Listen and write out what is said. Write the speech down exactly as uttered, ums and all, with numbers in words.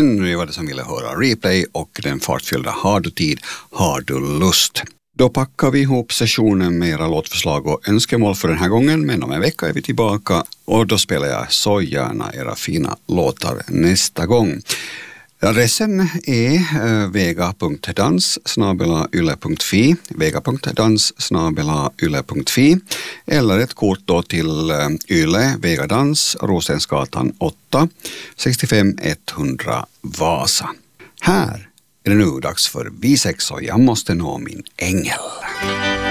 Men nu var det som ville höra replay och den fartfyllda Har du tid, har du lust? Då packar vi ihop sessionen med era låtförslag och önskemål för den här gången, men om en vecka är vi tillbaka och då spelar jag så gärna era fina låtar nästa gång. Adressen är vega.dans snabel-a yle.fi, vega.dans snabel-a yle.fi eller ett kort då till Yle, Vegadans, Rosensgatan åtta, sextiofem etthundra Vasa. Här är det nu dags för Vi sex och jag måste nå min ängel.